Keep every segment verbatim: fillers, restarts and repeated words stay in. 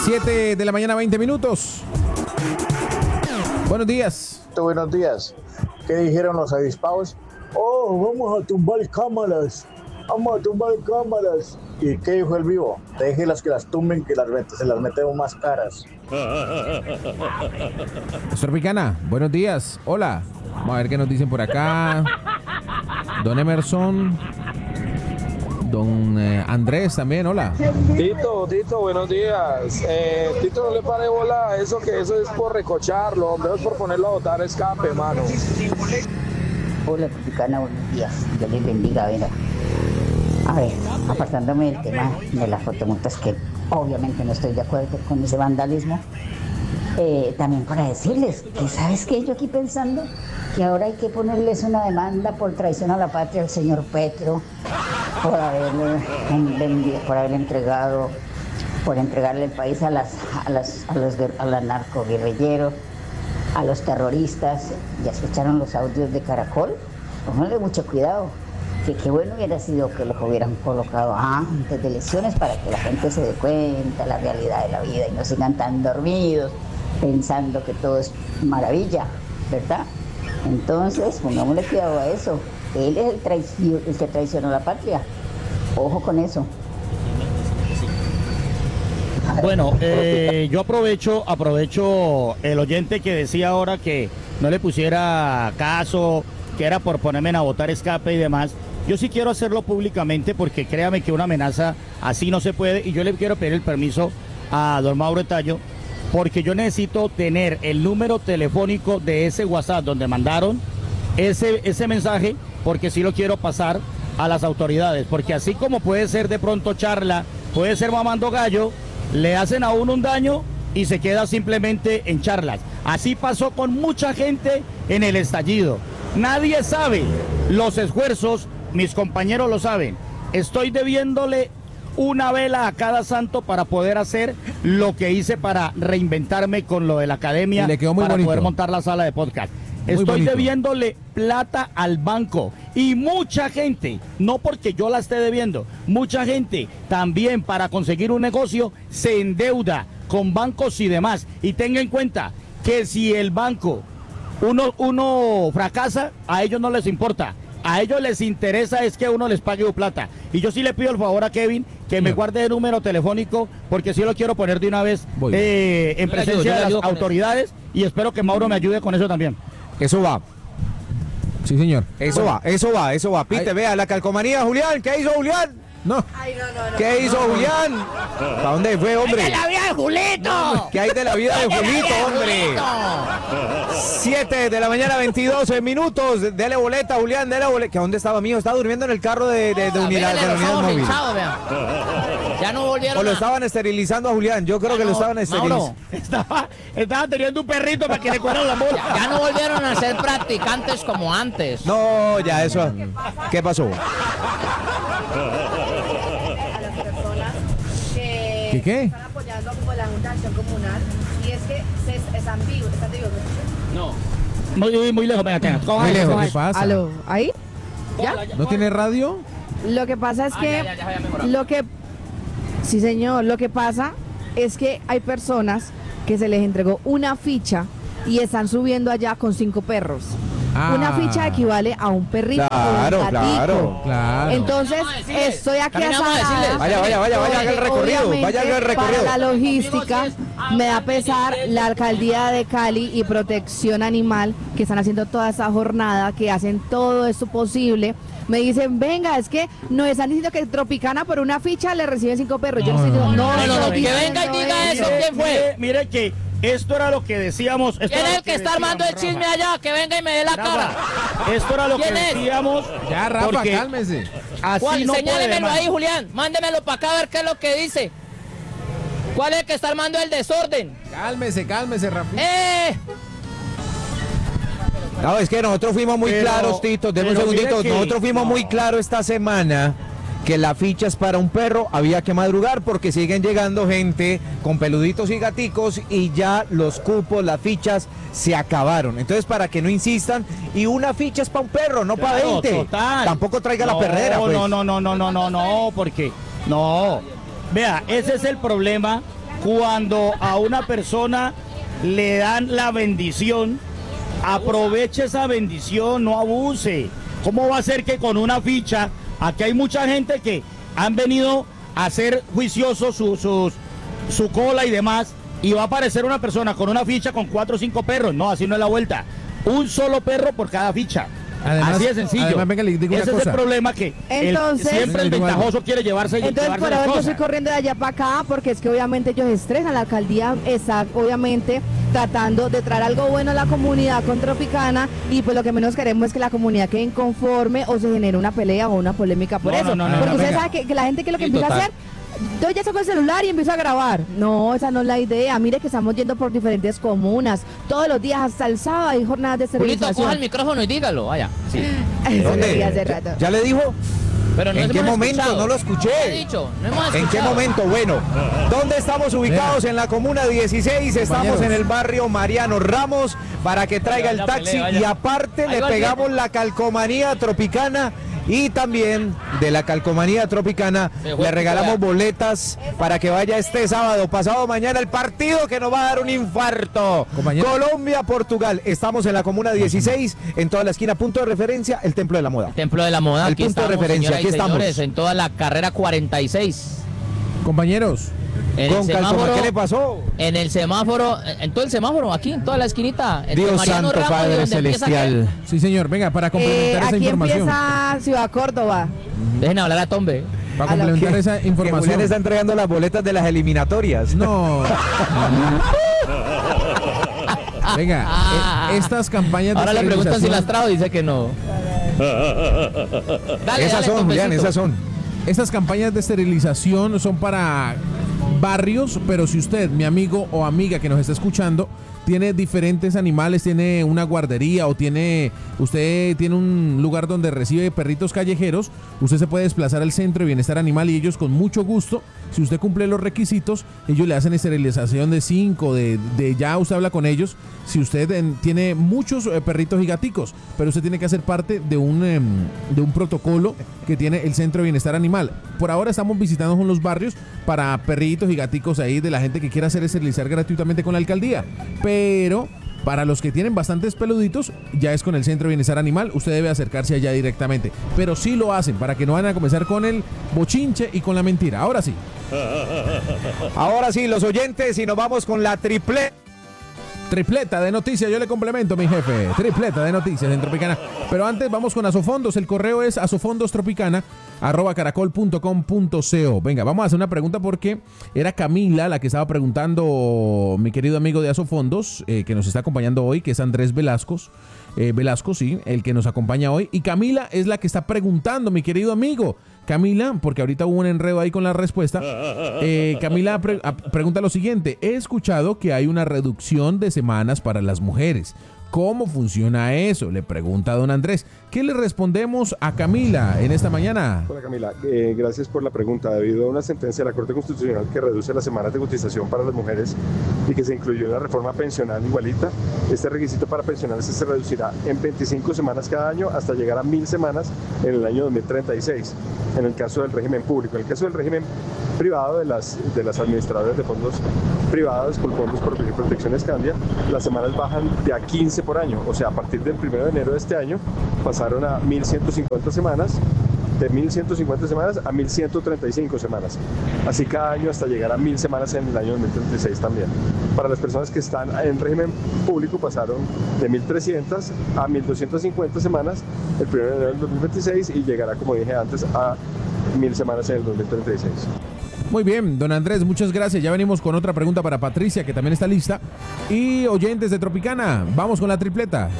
siete de la mañana, veinte minutos. Buenos días. Buenos días. ¿Qué dijeron los avispados? Oh, vamos a tumbar cámaras. Vamos a tumbar cámaras. ¿Y qué dijo el vivo? Déjelas que las tumben, que las se las metemos más caras. Señor Picana, buenos días. Hola. Vamos a ver qué nos dicen por acá. Don Emerson. Don eh, Andrés también, hola. Tito, Tito, buenos días. Eh, Tito, no le pare bola a eso, que eso es por recocharlo, hombre, es por ponerlo a botar escape, mano. Hola, Picana, buenos días. Dios les bendiga, venga. A ver, apartándome del tema de las fotomultas, que obviamente no estoy de acuerdo con ese vandalismo, eh, también para decirles que, ¿sabes qué? Yo aquí pensando que ahora hay que ponerles una demanda por traición a la patria al señor Petro, por haberle, vendido, por haberle entregado, por entregarle el país a las, a las, a los, a los narcoguerrilleros, a los terroristas. ¿Ya escucharon los audios de Caracol? Pónganle mucho cuidado. Que qué bueno hubiera sido que los hubieran colocado antes de elecciones para que la gente se dé cuenta de la realidad de la vida y no sigan tan dormidos pensando que todo es maravilla, ¿verdad? Entonces, pongámosle cuidado a eso. Él es el, traicio, el que traicionó a la patria. Ojo con eso. Bueno, eh, yo aprovecho, aprovecho el oyente que decía ahora que no le pusiera caso, que era por ponerme a votar escape y demás. Yo sí quiero hacerlo públicamente porque créame que una amenaza así no se puede, y yo le quiero pedir el permiso a don Mauro Tallo porque yo necesito tener el número telefónico de ese WhatsApp donde mandaron ese, ese mensaje, porque sí lo quiero pasar a las autoridades, porque así como puede ser de pronto charla, puede ser mamando gallo, le hacen a uno un daño y se queda simplemente en charlas. Así pasó con mucha gente en el estallido. Nadie sabe los esfuerzos, mis compañeros lo saben. Estoy debiéndole una vela a cada santo para poder hacer lo que hice para reinventarme con lo de la academia, le quedó muy para bonito. poder montar la sala de podcast. Muy Estoy bonito. debiéndole plata al banco, y mucha gente, no porque yo la esté debiendo, mucha gente también para conseguir un negocio se endeuda con bancos y demás. Y tenga en cuenta que si el banco uno, uno fracasa, a ellos no les importa. A ellos les interesa es que uno les pague plata. Y yo sí le pido el favor a Kevin que me guarde el número telefónico, porque sí lo quiero poner de una vez eh, en Yo le presencia ayudo, yo le de ayudo las con autoridades, y espero que Mauro me ayude con eso también. Eso va, Sí, señor. eso va, eso va, eso va. Pite, Ay. vea la calcomanía, Julián. ¿Qué hizo Julián? No. Ay, no, no, no. ¿Qué hizo Julián? ¿Para dónde fue, hombre? ¡De la vida de Julito! ¿Qué hay de la vida de Julito, hombre? siete de la mañana, veintidós minutos. Dele boleta, Julián, dele boleta. ¿Que dónde estaba, mío? Estaba durmiendo en el carro de, de, de unidad, de la unidad móvil. Ya no volvieron O lo a... estaban esterilizando a Julián. Yo creo que lo estaban esterilizando. Mauro, Estaba, estaba teniendo un perrito para que le cueran la bola. ya, ya no volvieron a ser practicantes como antes. No, ya eso. ¿Qué pasó? A las personas que ¿Qué qué? están apoyando como la Junta de Acción Comunal, y es que se, están vivos, están vivos. No. Muy, muy lejos, venga, tenga. Muy lejos, ¿qué pasa? ¿Aló? ¿Ahí? ¿Ya? ¿No tiene radio? Lo que pasa es Ah, que... ya, ya, ya había mejorado. Lo que... Sí, señor. Lo que pasa es que hay personas que se les entregó una ficha y están subiendo allá con cinco perros. Ah. Una ficha equivale a un perrito Claro, o un gatito. claro, claro. Entonces, Vamos a decirles, estoy aquí también vamos a azarada. decirles. Vaya, vaya, vaya, vaya, haga el recorrido, Obviamente, vaya, haga el recorrido. Para la logística, me da pesar la alcaldía de Cali y Protección Animal, que están haciendo toda esa jornada, que hacen todo esto posible. Me dicen, venga, es que nos están diciendo que Tropicana por una ficha le reciben cinco perros. Yo no, estoy diciendo, no, no, no, estoy que venga y diciendo diga eso. ¿Quién fue? Mire, mire que esto era lo que decíamos. esto ¿Quién era es lo el que está decíamos, armando el Rafa. chisme allá? Que venga y me dé la cara. Rafa, esto era lo que ¿Quién es? decíamos. Ya, Rafa, porque cálmese. así ¿Cuál? no puede Señálemelo más. ahí, Julián. Mándemelo para acá a ver qué es lo que dice. ¿Cuál es el que está armando el desorden? Cálmese, cálmese, Rafa. ¡Eh! No, es que nosotros fuimos muy Pero- claros, Tito, denme un pero mire segundito. que- Nosotros fuimos no. muy claros esta semana que la ficha es para un perro, había que madrugar porque siguen llegando gente con peluditos y gaticos y ya los cupos, las fichas se acabaron. Entonces, para que no insistan, y una ficha es para un perro, no para Claro, veinte. total. Tampoco traiga No, la perrera, pues. No, no, no, no, no, no, no, porque no. Vea, ese es el problema cuando a una persona le dan la bendición, aproveche esa bendición, no abuse. ¿Cómo va a ser que con una ficha, aquí hay mucha gente que han venido a hacer juiciosos su, sus, su cola y demás, y va a aparecer una persona con una ficha con cuatro o cinco perros? No, así no es la vuelta. Un solo perro por cada ficha. Además, así de sencillo. Además, venga, le digo una Ese cosa. es el problema, que Entonces- el, siempre el Le digo algo. ventajoso quiere llevarse, Entonces, llevarse por las ahora yo cosas. estoy corriendo de allá para acá porque es que obviamente ellos estresan. La alcaldía está obviamente tratando de traer algo bueno a la comunidad con Tropicana y pues lo que menos queremos es que la comunidad quede inconforme o se genere una pelea o una polémica por No, eso. no, no, no, porque no, usted venga. sabe que, que la gente que lo que Sí, empieza total. a hacer, yo ya saco el celular y empiezo a grabar. No, esa no es la idea. Mire que estamos yendo por diferentes comunas. Todos los días hasta el sábado hay jornadas de Julito, coja el esterilización. micrófono y dígalo, vaya. Sí. Eso lo ¿Dónde? dije hace rato. ¿Ya le dijo? Pero no ¿En qué hemos momento? escuchado. No lo escuché. No he dicho, no hemos ¿En qué escuchado. momento? Bueno, ¿dónde estamos ubicados? En la comuna dieciséis, estamos Compañeros. en el barrio Mariano Ramos para que traiga el Vaya, taxi pelea, vaya. y aparte Ahí le va el pegamos viejo. la calcomanía tropicana y también de la calcomanía tropicana Se fue le el regalamos titular. boletas para que vaya este sábado, pasado mañana, el partido que nos va a dar un infarto. Compañero. Colombia-Portugal. Estamos en la comuna dieciséis, en toda la esquina, punto de referencia, el Templo de la Moda. Templo de la Moda, El aquí punto de estamos, referencia, señoras y aquí estamos. señores, en toda la carrera cuarenta y seis. Compañeros, En Con el calcoma, semáforo, ¿qué le pasó? en el semáforo, en todo el semáforo, aquí, en toda la esquinita. entre Dios Mariano santo, Ramos y Padre donde empieza Celestial. sí señor, venga, para Eh, complementar esa aquí información. empieza Ciudad Córdoba. aquel- Dejen hablar a Tombe. Para a la- complementar Que- esa Que Julián información. está entregando las boletas de las eliminatorias. No. Venga, Ah. eh, estas campañas de Ahora le preguntan si esterilización- las trajo, dice que no. Dale, Esas dale, son, Julián, Tombecito. esas son. Estas campañas de esterilización son para barrios, pero si usted, mi amigo o amiga que nos está escuchando, tiene diferentes animales, tiene una guardería o tiene usted tiene un lugar donde recibe perritos callejeros, usted se puede desplazar al Centro de Bienestar Animal y ellos con mucho gusto, si usted cumple los requisitos, ellos le hacen esterilización de cinco, de, de ya usted habla con ellos, si usted en, tiene muchos eh, perritos y gaticos, pero usted tiene que hacer parte de un, em, de un protocolo que tiene el Centro de Bienestar Animal. Por ahora estamos visitando con los barrios para perritos y gaticos ahí de la gente que quiera hacer esterilizar gratuitamente con la alcaldía. Pero para los que tienen bastantes peluditos, ya es con el Centro de Bienestar Animal, usted debe acercarse allá directamente. Pero sí lo hacen para que no van a comenzar con el bochinche y con la mentira. Ahora sí. Ahora sí, los oyentes, y nos vamos con la triple. Tripleta de noticias, yo le complemento, mi jefe. Tripleta de noticias en Tropicana. Pero antes vamos con Asofondos. El correo es asofondostropicana arroba caracol punto com punto co. Venga, vamos a hacer una pregunta porque era Camila la que estaba preguntando, mi querido amigo de Asofondos, eh, que nos está acompañando hoy, que es Andrés Velasco. Eh, Velasco, sí, el que nos acompaña hoy. Y Camila es la que está preguntando, mi querido amigo. Camila, porque ahorita hubo un enredo ahí con la respuesta. Eh, Camila pre- a- pregunta lo siguiente. He escuchado que hay una reducción de semanas para las mujeres. ¿Cómo funciona eso? Le pregunta a don Andrés. ¿Qué le respondemos a Camila en esta mañana? Hola Camila, eh, gracias por la pregunta. Debido a una sentencia de la Corte Constitucional que reduce las semanas de cotización para las mujeres y que se incluyó en la reforma pensional igualita, este requisito para pensionarse se reducirá en veinticinco semanas cada año hasta llegar a mil semanas en el año dos mil treinta y seis, en el caso del régimen público. En el caso del régimen privado de las, de las administradoras de fondos privados con fondos por protecciones Candia, las semanas bajan de a quince por año, o sea, a partir del primero de enero de este año pasaron a mil ciento cincuenta semanas, de mil ciento cincuenta semanas a mil ciento treinta y cinco semanas, así cada año hasta llegar a mil semanas en el año dos mil treinta y seis también. Para las personas que están en régimen público pasaron de mil trescientas a mil doscientas cincuenta semanas el primero de enero del dos mil veintiséis y llegará, como dije antes, a mil semanas en el dos mil treinta y seis. Muy bien, don Andrés, muchas gracias. Ya venimos con otra pregunta para Patricia, que también está lista. Y oyentes de Tropicana, vamos con la tripleta.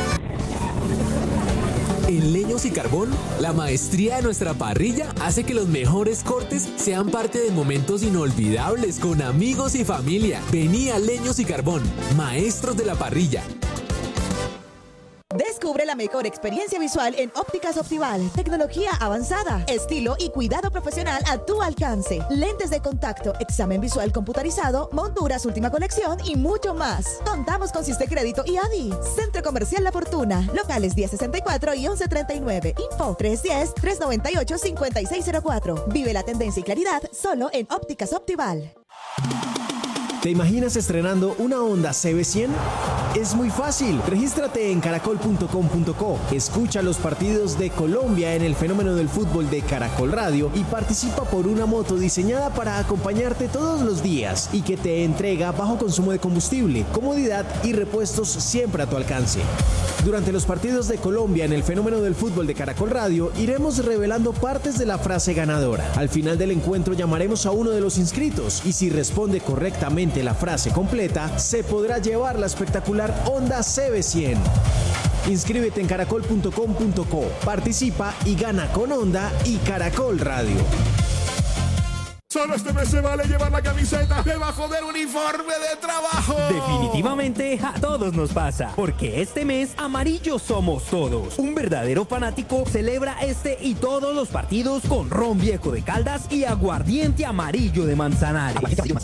En Leños y Carbón, la maestría de nuestra parrilla hace que los mejores cortes sean parte de momentos inolvidables con amigos y familia. Vení a Leños y Carbón, maestros de la parrilla. Descubre la mejor experiencia visual en Ópticas Optival. Tecnología avanzada, estilo y cuidado profesional a tu alcance. Lentes de contacto, examen visual computarizado, monturas última colección y mucho más. Contamos con Siste Crédito y A D I. Centro Comercial La Fortuna. Locales diez sesenta y cuatro y once treinta y nueve. Info tres uno cero, tres nueve ocho, cinco seis cero cuatro. Vive la tendencia y claridad solo en Ópticas Optival. ¿Te imaginas estrenando una Honda C B cien? Es muy fácil. Regístrate en caracol punto com punto co. Escucha los partidos de Colombia en el fenómeno del fútbol de Caracol Radio y participa por una moto diseñada para acompañarte todos los días y que te entrega bajo consumo de combustible, comodidad y repuestos siempre a tu alcance. Durante los partidos de Colombia en el fenómeno del fútbol de Caracol Radio, iremos revelando partes de la frase ganadora. Al final del encuentro llamaremos a uno de los inscritos y si responde correctamente la frase completa, se podrá llevar la espectacular Honda C B cien. Inscríbete en caracol punto com punto co, participa y gana con Honda y Caracol Radio. Solo este mes se vale llevar la camiseta debajo del uniforme de trabajo. Definitivamente a todos nos pasa, porque este mes amarillos somos todos. Un verdadero fanático celebra este y todos los partidos con ron viejo de Caldas y aguardiente amarillo de Manzanares.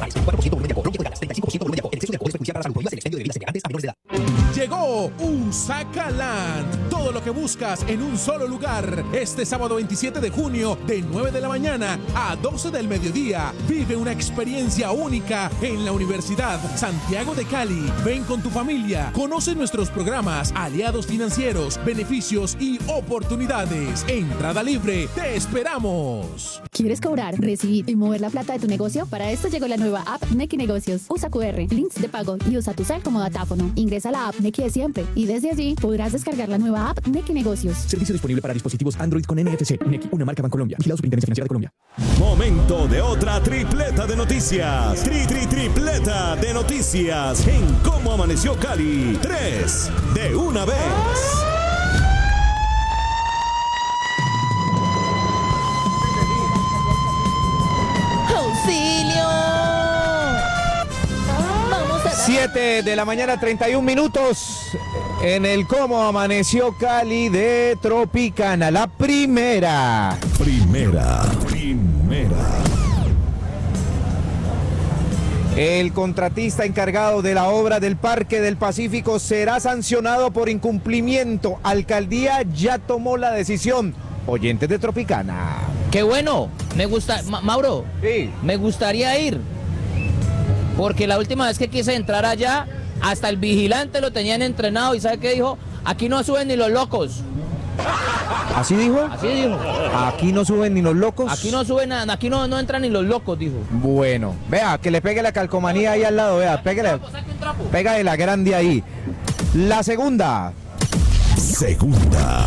Llegó Usacaland. Todo lo que buscas en un solo lugar. Este sábado veintisiete de junio, de nueve de la mañana a doce del mediodía. Vive una experiencia única en la Universidad Santiago de Cali. Ven con tu familia. Conoce nuestros programas, aliados financieros, beneficios y oportunidades. Entrada libre. Te esperamos. ¿Quieres cobrar, recibir y mover la plata de tu negocio? Para esto llegó la nueva app Nequi Negocios. Usa cu erre, links de pago y usa tu cel como datáfono. Ingresa a la app Nequi de siempre y desde allí podrás descargar la nueva app Nequi Negocios. Servicio disponible para dispositivos Android con N F C. Nequi, una marca Bancolombia. Vigilado Superintendencia Financiera de Colombia. Momento de otra tripleta de noticias. Tri, tri, tripleta de noticias en Cómo Amaneció Cali. Tres de una vez. ¡Auxilio! Vamos a... siete de la mañana, treinta y un minutos. En el Cómo Amaneció Cali de Tropicana. La primera. Primera. Primera. El contratista encargado de la obra del Parque del Pacífico será sancionado por incumplimiento. Alcaldía ya tomó la decisión. Oyentes de Tropicana. ¡Qué bueno! Me gusta... Ma Mauro. Sí. Me gustaría ir. Porque la última vez que quise entrar allá, hasta el vigilante lo tenían entrenado. ¿Y sabe qué dijo? Aquí no suben ni los locos. ¿Así dijo? Así dijo. Aquí no suben ni los locos. Aquí no suben nada, aquí no, no entran ni los locos, dijo. Bueno, vea, que le pegue la calcomanía ahí al lado, vea, pégale. Pégale la grande ahí. La segunda. Segunda.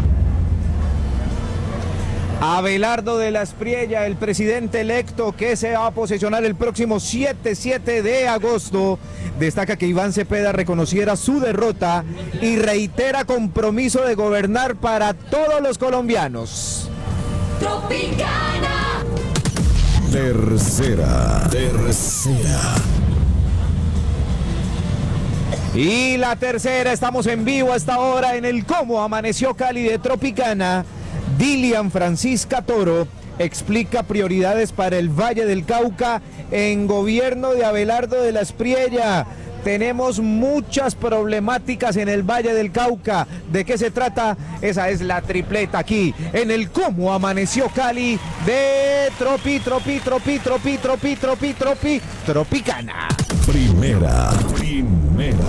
Abelardo de la Espriella, el presidente electo que se va a posesionar el próximo siete de agosto, destaca que Iván Cepeda reconociera su derrota y reitera compromiso de gobernar para todos los colombianos. Tropicana. Tercera. Tercera. Y la tercera, estamos en vivo a esta hora en el Cómo Amaneció Cali de Tropicana. Dilian Francisca Toro explica prioridades para el Valle del Cauca en gobierno de Abelardo de la Espriella. Tenemos muchas problemáticas en el Valle del Cauca. ¿De qué se trata? Esa es la tripleta aquí en el Cómo Amaneció Cali de Tropi, Tropi, Tropi, Tropi, Tropi, Tropi, Tropi, Tropicana. Primera. Primera.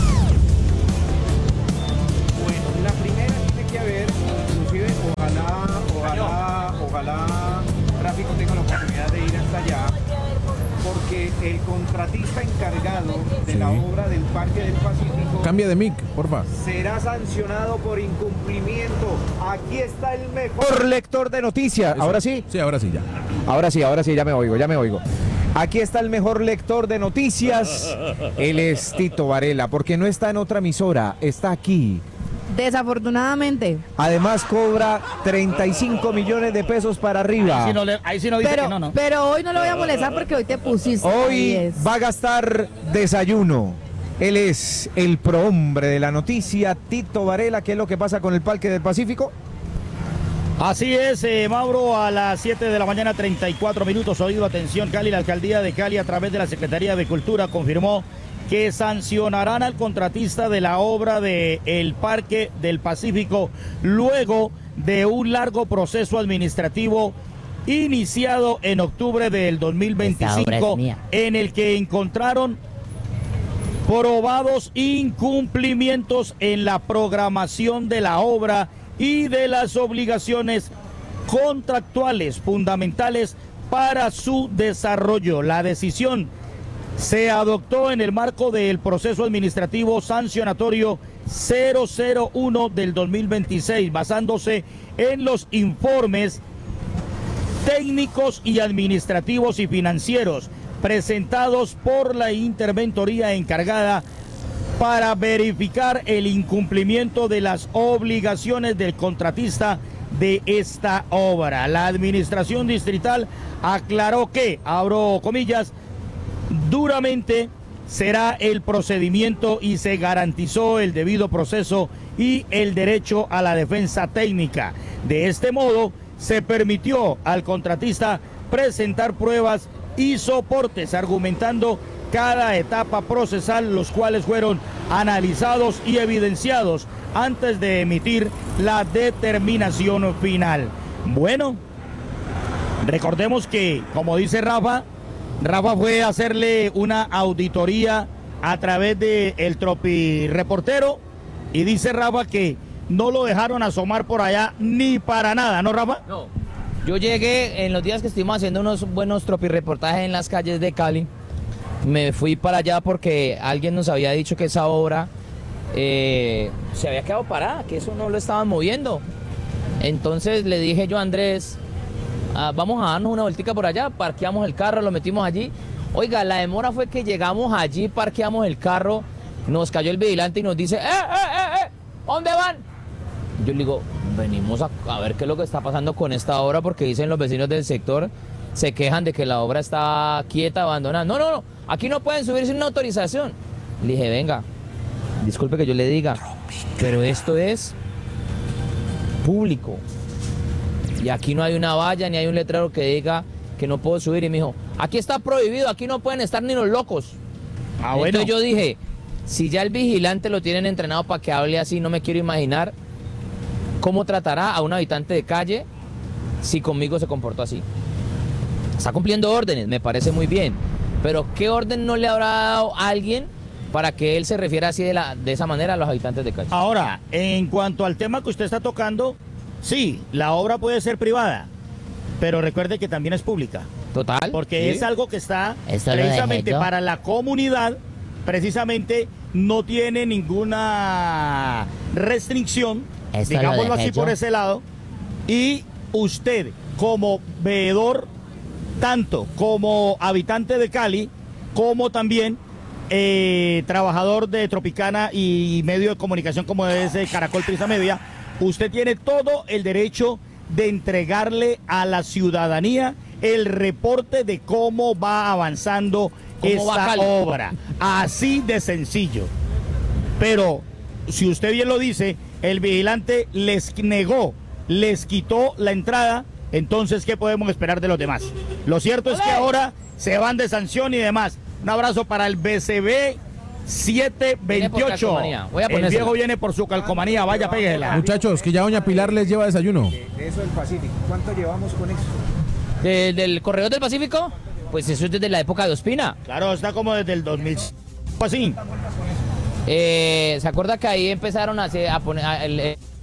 Bueno, la primera tiene que haber, inclusive, ojalá, ojalá, ojalá Tráfico tenga la oportunidad de ir hasta allá, porque el contratista encargado de sí. la obra del Parque del Pacífico... Cambia de mic, porfa. Será sancionado por incumplimiento. Aquí está el mejor lector de noticias. ¿Ahora sí? Sí, ahora sí, ya. Ahora sí, ahora sí, ya me oigo, ya me oigo. Aquí está el mejor lector de noticias. Él es Tito Varela, porque no está en otra emisora, está aquí. Desafortunadamente. Además cobra treinta y cinco millones de pesos para arriba. Ahí sí no, le, ahí sí no dice pero, que no, no. Pero hoy no lo voy a molestar porque hoy te pusiste. Hoy va a gastar desayuno. Él es el prohombre de la noticia, Tito Varela. ¿Qué es lo que pasa con el Parque del Pacífico? Así es, eh, Mauro, a las siete de la mañana, treinta y cuatro minutos, oído, atención, Cali, la alcaldía de Cali a través de la Secretaría de Cultura confirmó que sancionarán al contratista de la obra del Parque del Pacífico luego de un largo proceso administrativo iniciado en octubre del dos mil veinticinco, en el que encontraron probados incumplimientos en la programación de la obra y de las obligaciones contractuales fundamentales para su desarrollo. La decisión se adoptó en el marco del proceso administrativo sancionatorio cero cero uno del dos mil veintiséis, basándose en los informes técnicos y administrativos y financieros presentados por la interventoría encargada para verificar el incumplimiento de las obligaciones del contratista de esta obra. La administración distrital aclaró que, abro comillas, duramente será el procedimiento y se garantizó el debido proceso y el derecho a la defensa técnica. De este modo, se permitió al contratista presentar pruebas y soportes argumentando cada etapa procesal, los cuales fueron analizados y evidenciados antes de emitir la determinación final. Bueno, recordemos que, como dice Rafa, Rafa fue a hacerle una auditoría a través de el Tropi Reportero y dice Rafa que no lo dejaron asomar por allá ni para nada, ¿no, Rafa? No. Yo llegué en los días que estuvimos haciendo unos buenos Tropi reportajes en las calles de Cali. Me fui para allá porque alguien nos había dicho que esa obra eh, se había quedado parada, que eso no lo estaban moviendo. Entonces le dije yo a Andrés, ah, vamos a darnos una vueltica por allá, parqueamos el carro, lo metimos allí. Oiga, la demora fue que llegamos allí, parqueamos el carro, nos cayó el vigilante y nos dice, ¡eh, eh, eh, eh! ¿Dónde van? Yo le digo, venimos a, a ver qué es lo que está pasando con esta obra, porque dicen los vecinos del sector, se quejan de que la obra está quieta, abandonada. No, no, no, aquí no pueden subir sin una autorización. Le dije, venga, disculpe que yo le diga, pero esto es público. Y aquí no hay una valla ni hay un letrero que diga que no puedo subir. Y me dijo, aquí está prohibido, aquí no pueden estar ni los locos. Ah, bueno. Entonces yo dije, si ya el vigilante lo tienen entrenado para que hable así, no me quiero imaginar cómo tratará a un habitante de calle si conmigo se comportó así. Está cumpliendo órdenes, me parece muy bien, pero ¿qué orden no le habrá dado a alguien para que él se refiera así de, la, de esa manera a los habitantes de calle? Ahora, en cuanto al tema que usted está tocando, sí, la obra puede ser privada, pero recuerde que también es pública. Total. Porque ¿sí? Es algo que está Esto precisamente para la comunidad, precisamente no tiene ninguna restricción, Esto digámoslo así yo. por ese lado, y usted como veedor, tanto como habitante de Cali, como también eh, trabajador de Tropicana y medio de comunicación como es eh, Caracol Prisa Media, usted tiene todo el derecho de entregarle a la ciudadanía el reporte de cómo va avanzando esta obra. Así de sencillo. Pero, si usted bien lo dice, el vigilante les negó, les quitó la entrada, entonces, ¿qué podemos esperar de los demás? Lo cierto es que ahora se van de sanción y demás. Un abrazo para el B C B siete veintiocho. El viejo viene por su calcomanía, vaya, péguela. Muchachos, que ya doña Pilar les lleva desayuno. De eso del Pacífico, ¿cuánto llevamos con eso? ¿De, ¿Del Corredor del Pacífico? Pues eso es desde la época de Ospina. Claro, está como desde el dos mil cinco, así. Eh, ¿Se acuerda que ahí empezaron a, hacer, a poner... A, el,